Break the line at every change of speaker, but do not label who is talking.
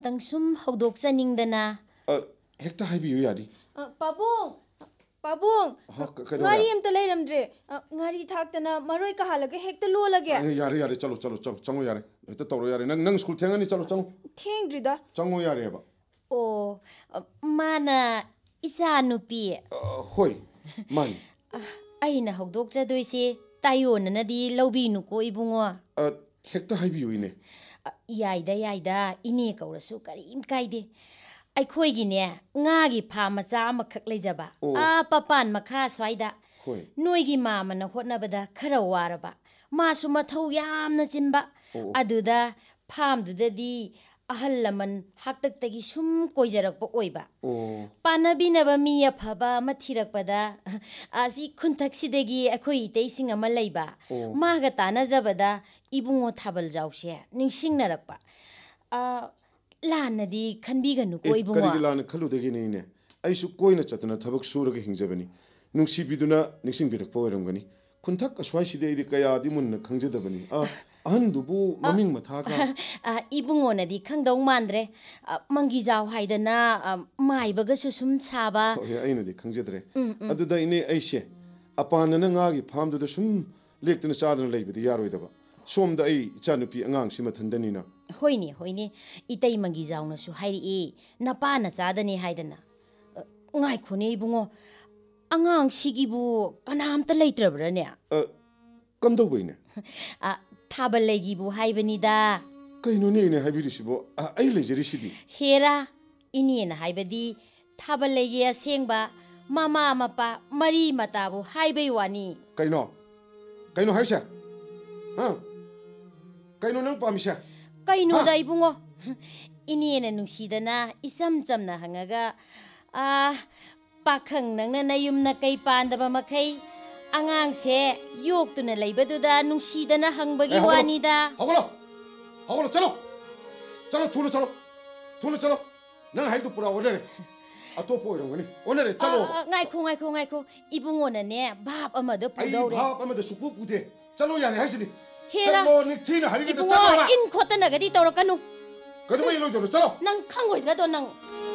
ꯉꯥꯛꯇꯪ ꯁꯨꯝ ꯍꯧꯗꯣꯛꯆꯅꯤꯡꯗꯅ
ꯍꯦꯛꯇ ꯍꯥꯏꯕꯤꯌꯨ ꯌꯥꯅꯤ
ꯄꯥꯕꯨꯡ ꯄꯥꯕꯨꯡ ꯉꯥꯔꯤ ꯑꯝꯇ ꯂꯩꯔꯝꯗ꯭ꯔꯦ ꯉꯥꯔꯤ ꯊꯥꯛꯇꯅ ꯃꯔꯣꯏ ꯀꯍꯜꯂꯒ ꯍꯦꯛꯇ ꯂꯣꯜꯂꯒꯦ
ꯌꯥꯔꯦ ꯌꯥꯔꯦ ꯆꯠꯂꯣ ꯆꯠꯂꯣ ꯆꯪꯉꯣ ꯌꯥꯔꯦ ꯍꯦꯛꯇ ꯇꯧꯔꯣ ꯌꯥꯔꯦ ꯅꯪ ꯁ꯭ꯀꯨꯜ ꯊꯦꯡꯉꯅꯤ ꯆꯠꯂꯣ ꯆꯪꯉꯣ
ꯊꯦꯡꯗ꯭ꯔꯤꯗ
ꯆꯪꯉꯣ ꯌꯥꯔꯦꯕ
ꯑꯣ ꯃꯥꯅ ꯏꯆꯥ ꯅꯨꯄꯤ
ꯍꯣꯏ ꯃꯥꯅꯤ
ꯑꯩꯅ ꯍꯧꯗꯣꯛꯆꯗꯣꯏꯁꯦ ꯇꯥꯏꯌꯣꯟꯅꯅꯗꯤ ꯂꯧꯕꯤꯅꯨꯀꯣ ꯏꯕꯨꯡꯉꯣ
ꯍꯦꯛꯇ ꯍꯥꯏꯕꯤꯌꯨ ꯏꯅꯦ
ꯌꯥꯏꯗ ꯌꯥꯏꯗ ꯏꯅꯦ ꯀꯧꯔꯁꯨ ꯀꯔꯤꯝ ꯀꯥꯏꯗꯦ ꯑꯩꯈꯣꯏꯒꯤꯅꯦ ꯉꯥꯒꯤ ꯐꯥꯝ ꯃꯆꯥ ꯑꯃꯈꯛ ꯂꯩꯖꯕ ꯄꯄꯥꯟ ꯃꯈꯥ ꯁ꯭ꯋꯥꯏꯗ ꯅꯣꯏꯒꯤ ꯃꯥꯃꯅ ꯍꯣꯠꯅꯕꯗ ꯈꯔ ꯋꯥꯔꯕ ꯃꯥꯁꯨ ꯃꯊꯧ ꯌꯥꯝꯅ ꯆꯤꯟꯕ ꯑꯗꯨꯗ ꯐꯥꯝꯗꯨꯗꯗꯤ ꯑꯍꯜ ꯂꯃꯟ ꯍꯥꯛꯇꯛꯇꯒꯤ ꯁꯨꯝ ꯀꯣꯏꯖꯔꯛꯄ ꯑꯣꯏꯕ ꯄꯥꯟꯅꯕꯤꯅꯕ ꯃꯤ ꯑꯐꯕ ꯑꯃ ꯊꯤꯔꯛꯄꯗ ꯑꯁꯤ ꯈꯨꯟꯊꯛꯁꯤꯗꯒꯤ ꯑꯩꯈꯣꯏ ꯏꯇꯩꯁꯤꯡ ꯑꯃ ꯂꯩꯕ ꯃꯥꯒ ꯇꯥꯟꯅꯖꯕꯗ ꯏꯕꯨꯡꯉꯣ ꯊꯥꯕꯜꯖꯥꯎꯁꯦ ꯅꯤꯡꯁꯤꯡꯅꯔꯛꯄ ꯂꯥꯟꯅꯗꯤ ꯈꯟꯕꯤꯒꯅꯨꯀꯣ ꯏꯕꯨꯡꯉꯣ
ꯀꯔꯤꯒꯤ ꯂꯥꯟꯅ ꯈꯜꯂꯨꯗꯒꯦꯅꯦ ꯏꯅꯦ ꯑꯩꯁꯨ ꯀꯣꯏꯅ ꯆꯠꯇꯅ ꯊꯕꯛ ꯁꯨꯔꯒ ꯍꯤꯡꯖꯕꯅꯤ ꯅꯨꯡꯁꯤꯕꯤꯗꯨꯅ ꯅꯤꯡꯁꯤꯡꯕꯤꯔꯛꯄ ꯑꯣꯏꯔꯝꯒꯅꯤ ꯈꯨꯟꯊꯛ ꯑꯁ꯭ꯋꯥꯏꯁꯤꯗꯤ ꯑꯩꯗꯤ ꯀꯌꯥꯗꯤ ꯃꯨꯟꯅ ꯈꯪꯖꯗꯕꯅꯤ ꯑꯍꯟꯗꯨꯕꯨ ꯃꯃꯤꯡ ꯃꯊꯥꯒ
ꯏꯕꯨꯡꯉꯣꯅꯗꯤ ꯈꯪꯗꯧ ꯃꯥꯟꯗ꯭ꯔꯦ ꯃꯪꯒꯤꯖꯥꯎ ꯍꯥꯏꯗꯅ ꯃꯥꯏꯕꯒꯁꯨ ꯁꯨꯝ ꯁꯥꯕ
ꯍꯣꯏ ꯑꯩꯅꯗꯤ ꯈꯪꯖꯗ꯭ꯔꯦ ꯑꯗꯨꯗ ꯏꯅꯦ ꯑꯩꯁꯦ ꯑꯄꯥꯟꯅꯅ ꯉꯥꯒꯤ ꯐꯥꯝꯗꯨꯗ ꯁꯨꯝ ꯂꯦꯛꯇꯅ ꯆꯥꯗꯅ ꯂꯩꯕꯗꯤ ꯌꯥꯔꯣꯏꯗꯕ ꯁꯣꯝꯗ ꯑꯩ ꯏꯆꯥꯅꯨꯄꯤ ꯑꯉꯥꯡꯁꯤ ꯃꯊꯟꯗꯅꯤꯅ
ꯍꯣꯏꯅꯦ ꯍꯣꯏꯅꯦ ꯏꯇꯩ ꯃꯪꯒꯤꯖꯥꯎꯅꯁꯨ ꯍꯥꯏꯔꯛꯏ ꯅꯄꯥꯅ ꯆꯥꯗꯅꯤ ꯍꯥꯏꯗꯅ ꯉꯥꯏꯈꯣꯅꯦ ꯏꯕꯨꯡꯉꯣ ꯑꯉꯥꯡꯁꯤꯒꯤꯕꯨ ꯀꯅꯥꯝꯇ ꯂꯩꯇ꯭ꯔꯕ꯭ꯔꯅꯦ
ꯀꯝꯗꯧꯕꯩꯅꯦ
ꯊꯥꯕꯜ ꯂꯩꯒꯤꯕꯨ ꯍꯥꯏꯕꯅꯤꯗ
ꯀꯩꯅꯣꯅꯦ ꯏꯅꯦ ꯍꯥꯏꯕꯤꯔꯤꯁꯤꯕꯣ ꯑꯩ ꯂꯩꯖꯔꯤꯁꯤꯗꯤ
ꯍꯦꯔꯥ ꯏꯅꯦꯅ ꯍꯥꯏꯕꯗꯤ ꯊꯥꯕꯜ ꯂꯩꯒꯤ ꯑꯁꯦꯡꯕ ꯃꯃꯥ ꯃꯄꯥ ꯃꯔꯤ ꯃꯇꯥꯕꯨ ꯍꯥꯏꯕꯩ ꯋꯥꯅꯤ
ꯀꯩꯅꯣ ꯍꯥꯏꯁꯦ ꯀꯩꯅꯣ ꯅꯪ ꯄꯥꯝꯃꯤꯁꯦ
ꯀꯩꯅꯣꯗ ꯏꯕꯨꯡꯉꯣ ꯏꯅꯦꯅ ꯅꯨꯡꯁꯤꯗꯅ ꯏꯆꯝ ꯆꯝꯅ ꯍꯪꯉꯒ ꯄꯥꯈꯪ ꯅꯪꯅ ꯅꯌꯨꯝꯅ ꯀꯩ ꯄꯥꯟꯗꯕ ꯃꯈꯩ ꯑꯉꯥꯡꯁꯦ ꯌꯣꯛꯇꯨꯅ ꯂꯩꯕꯗꯨꯗ ꯅꯨꯡꯁꯤꯗꯅ ꯍꯪꯕꯒꯤ ꯋꯥꯅꯤꯗ
ꯍꯧꯒꯠꯂꯣ ꯊꯨꯅ ꯆꯠꯂꯣ ꯅꯪ ꯍꯥꯏꯗꯨ ꯄꯨꯔꯥ ꯑꯣꯟꯅꯔꯦ ꯑꯇꯣꯞꯄ ꯑꯣꯏꯔꯝꯒꯅꯤ ꯑꯣꯟꯅꯔꯦ ꯆꯠꯂꯣ
ꯉꯥꯏꯈꯣ ꯏꯕꯨꯡꯉꯣꯅꯅꯦ ꯚꯥꯞ ꯑꯃꯗ ꯄꯨꯗꯧꯔꯦ
ꯑꯩ ꯚꯥꯞ ꯑꯃꯗ ꯁꯨꯛꯄꯨ ꯄꯨꯗꯦ ꯆꯠꯂꯣ ꯌꯥꯔꯦ ꯍꯥꯏꯁꯤꯅꯤ
ꯍꯦꯔꯥ
ꯆꯠꯂꯣ ꯅꯤꯡꯊꯤꯅ ꯍꯥꯏꯔꯤꯉꯩꯗ
ꯏꯕꯨꯡꯉꯣ
ꯆꯠꯂꯣ
ꯏꯟ ꯈꯣꯠꯇꯅꯒꯗꯤ ꯇꯧꯔꯛꯀꯅꯨ
ꯀꯩꯗꯧꯕꯩ ꯂꯣꯏꯗꯣꯏꯅꯣ ꯆꯠꯂꯣ
ꯅꯪ ꯈꯪꯉꯣꯏꯗ꯭ꯔꯗꯣ ꯅꯪ